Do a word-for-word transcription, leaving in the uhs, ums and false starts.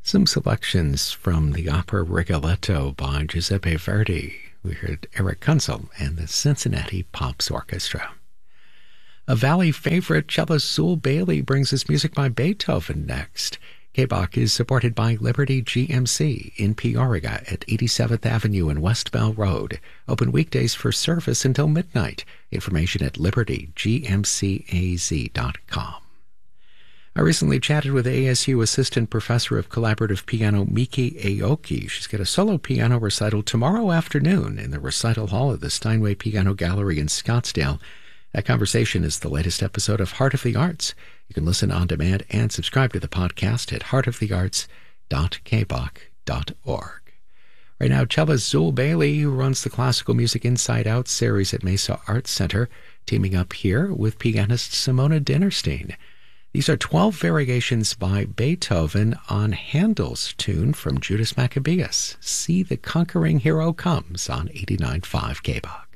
Some selections from the opera Rigoletto by Giuseppe Verdi. We heard Eric Kunzel and the Cincinnati Pops Orchestra. A Valley favorite, cellist Zul Bailey, brings us music by Beethoven next. K B O C is supported by Liberty G M C in Peoria at eighty-seventh Avenue and West Bell Road. Open weekdays for service until midnight. Information at liberty g m c a z dot com. I recently chatted with A S U Assistant Professor of Collaborative Piano Miki Aoki. She's got a solo piano recital tomorrow afternoon in the recital hall of the Steinway Piano Gallery in Scottsdale. That conversation is the latest episode of Heart of the Arts. You can listen on demand and subscribe to the podcast at heart of the arts dot k b o c dot org. Right now, cellist Zul Bailey, who runs the Classical Music Inside Out series at Mesa Arts Center, teaming up here with pianist Simona Dinnerstein. These are twelve variations by Beethoven on Handel's tune from Judas Maccabeus. See the Conquering Hero Comes on eighty-nine point five K B O C.